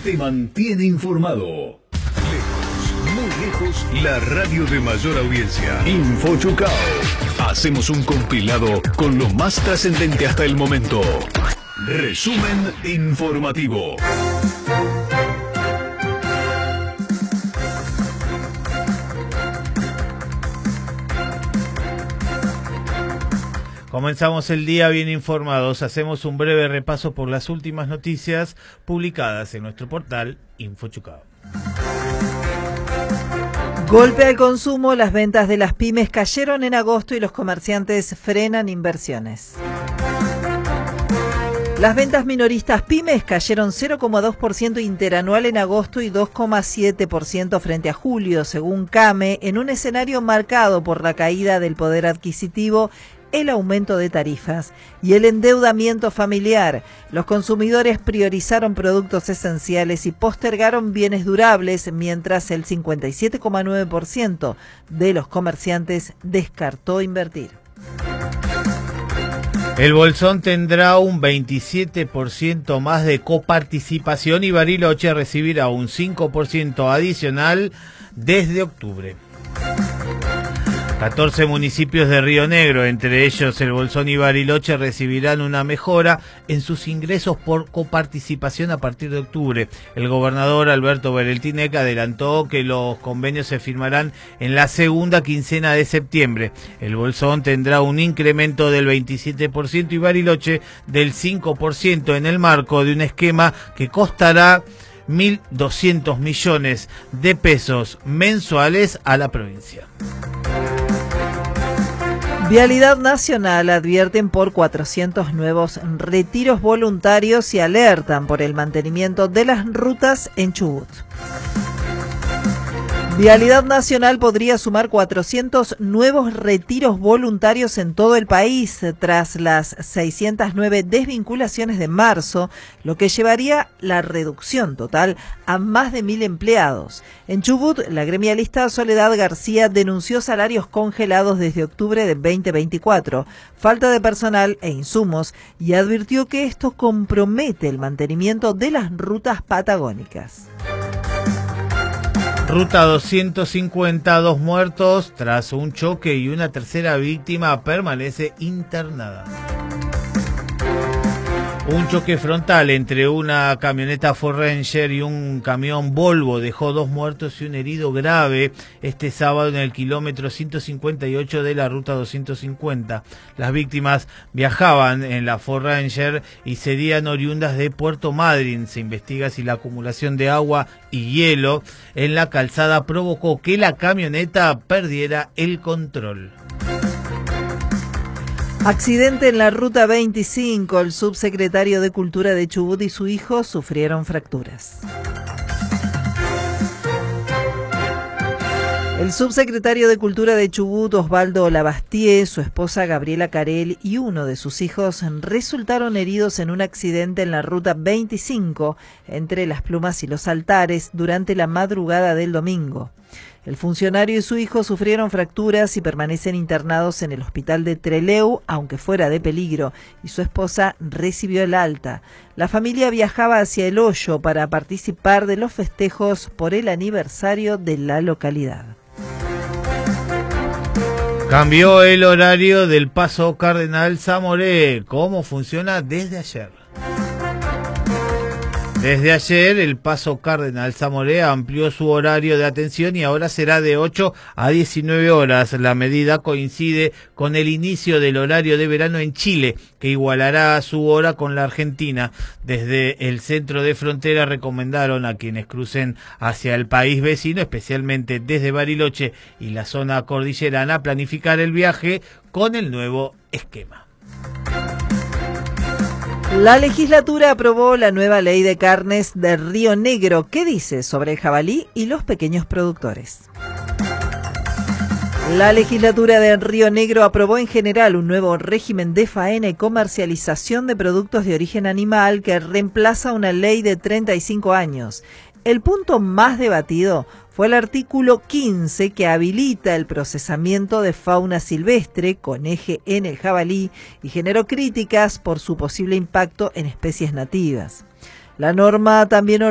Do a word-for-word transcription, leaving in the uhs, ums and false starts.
te mantiene informado. Lejos, muy lejos, la radio de mayor audiencia. InfoChucao. Hacemos un compilado con lo más trascendente hasta el momento. Resumen informativo. Comenzamos el día bien informados. Hacemos un breve repaso por las últimas noticias publicadas en nuestro portal InfoChucao. Golpe al consumo, las ventas de las pymes cayeron en agosto y los comerciantes frenan inversiones. Las ventas minoristas pymes cayeron cero coma dos por ciento interanual en agosto y dos coma siete por ciento frente a julio, según CAME, en un escenario marcado por la caída del poder adquisitivo, el aumento de tarifas y el endeudamiento familiar. Los consumidores priorizaron productos esenciales y postergaron bienes durables, mientras el cincuenta y siete coma nueve por ciento de los comerciantes descartó invertir. El Bolsón tendrá un veintisiete por ciento más de coparticipación y Bariloche recibirá un cinco por ciento adicional desde octubre. catorce municipios de Río Negro, entre ellos el Bolsón y Bariloche, recibirán una mejora en sus ingresos por coparticipación a partir de octubre. El gobernador Alberto Bereltinec adelantó que los convenios se firmarán en la segunda quincena de septiembre. El Bolsón tendrá un incremento del veintisiete por ciento y Bariloche del cinco por ciento en el marco de un esquema que costará mil doscientos millones de pesos mensuales a la provincia. Vialidad Nacional advierten por cuatrocientos nuevos retiros voluntarios y alertan por el mantenimiento de las rutas en Chubut. Vialidad Nacional podría sumar cuatrocientos nuevos retiros voluntarios en todo el país tras las seiscientas nueve desvinculaciones de marzo, lo que llevaría la reducción total a más de mil empleados. En Chubut, la gremialista Soledad García denunció salarios congelados desde octubre de veinte veinticuatro, falta de personal e insumos, y advirtió que esto compromete el mantenimiento de las rutas patagónicas. Ruta doscientos cincuenta, dos muertos tras un choque y una tercera víctima permanece internada. Un choque frontal entre una camioneta Ford Ranger y un camión Volvo dejó dos muertos y un herido grave este sábado en el kilómetro ciento cincuenta y ocho de la ruta doscientos cincuenta. Las víctimas viajaban en la Ford Ranger y serían oriundas de Puerto Madryn. Se investiga si la acumulación de agua y hielo en la calzada provocó que la camioneta perdiera el control. Accidente en la ruta veinticinco. El subsecretario de Cultura de Chubut y su hijo sufrieron fracturas. El subsecretario de Cultura de Chubut, Osvaldo Labastie, su esposa Gabriela Carel y uno de sus hijos resultaron heridos en un accidente en la ruta veinticinco entre Las Plumas y Los Altares durante la madrugada del domingo. El funcionario y su hijo sufrieron fracturas y permanecen internados en el hospital de Trelew, aunque fuera de peligro, y su esposa recibió el alta. La familia viajaba hacia El Hoyo para participar de los festejos por el aniversario de la localidad. Cambió el horario del Paso Cardenal Zamoré. ¿Cómo funciona desde ayer? Desde ayer, el Paso Cardenal Zamoré amplió su horario de atención y ahora será de ocho a diecinueve horas. La medida coincide con el inicio del horario de verano en Chile, que igualará su hora con la Argentina. Desde el centro de frontera recomendaron a quienes crucen hacia el país vecino, especialmente desde Bariloche y la zona cordillerana, planificar el viaje con el nuevo esquema. La legislatura aprobó la nueva ley de carnes de Río Negro. ¿Qué dice sobre el jabalí y los pequeños productores? La legislatura de Río Negro aprobó en general un nuevo régimen de faena y comercialización de productos de origen animal que reemplaza una ley de treinta y cinco años. El punto más debatido fue el artículo quince, que habilita el procesamiento de fauna silvestre con eje en el jabalí y generó críticas por su posible impacto en especies nativas. La norma también